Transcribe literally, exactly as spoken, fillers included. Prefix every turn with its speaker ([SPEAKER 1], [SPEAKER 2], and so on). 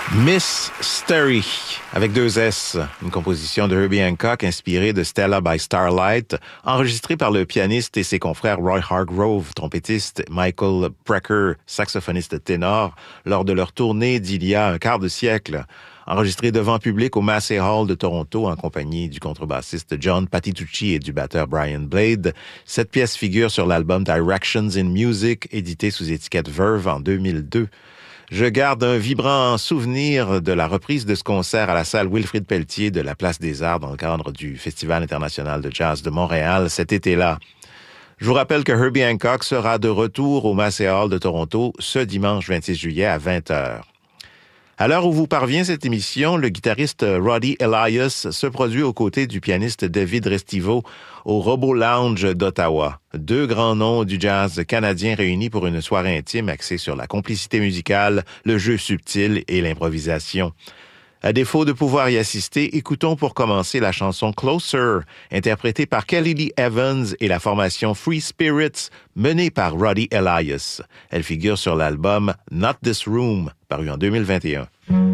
[SPEAKER 1] Mystery, avec deux S, une composition de Herbie Hancock inspirée de Stella by Starlight, enregistrée par le pianiste et ses confrères Roy Hargrove, trompettiste, Michael Brecker, saxophoniste ténor, lors de leur tournée d'il y a un quart de siècle. Enregistrée devant public au Massey Hall de Toronto en compagnie du contrebassiste John Patitucci et du batteur Brian Blade, cette pièce figure sur l'album Directions in Music, édité sous étiquette Verve en deux mille deux. Je garde un vibrant souvenir de la reprise de ce concert à la salle Wilfrid Pelletier de la Place des Arts dans le cadre du Festival international de jazz de Montréal cet été-là. Je vous rappelle que Herbie Hancock sera de retour au Massey Hall de Toronto ce dimanche vingt-six juillet à vingt heures. À l'heure où vous parvient cette émission, le guitariste Roddy Elias se produit aux côtés du pianiste David Restivo au Robo Lounge d'Ottawa. Deux grands noms du jazz canadien réunis pour une soirée intime axée sur la complicité musicale, le jeu subtil et l'improvisation. À défaut de pouvoir y assister, écoutons pour commencer la chanson Closer, interprétée par Kelly Lee Evans et la formation Free Spirits, menée par Roddy Elias. Elle figure sur l'album Not This Room, paru en deux mille vingt et un.